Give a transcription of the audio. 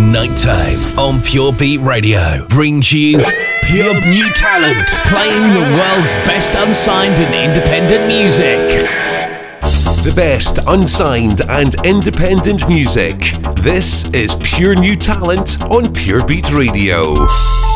Nighttime on Pure Beat Radio brings you pure new talent playing the world's best unsigned and independent music. The best unsigned and independent music. This is Pure New Talent on Pure Beat Radio.